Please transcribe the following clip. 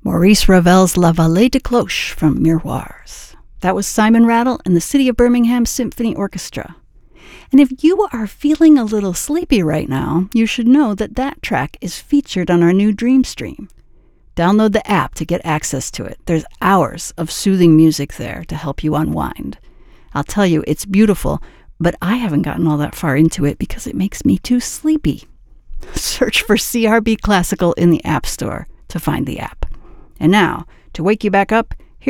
Maurice Ravel's La Vallée de Cloche from Miroirs. That was Simon Rattle and the City of Birmingham Symphony Orchestra. And if you are feeling a little sleepy right now, you should know that that track is featured on our new Dreamstream. Download the app to get access to it. There's hours of soothing music there to help you unwind. I'll tell you, it's beautiful, but I haven't gotten all that far into it because it makes me too sleepy. Search for CRB Classical in the App Store to find the app. And now, to wake you back up,